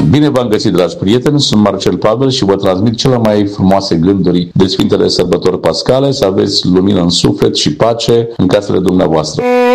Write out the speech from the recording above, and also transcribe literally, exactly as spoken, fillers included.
Bine v-am găsit, dragi prieteni, sunt Marcel Pavel și vă transmit cele mai frumoase gânduri de Sfintele Sărbători Pascale, să aveți lumină în suflet și pace în casele dumneavoastră.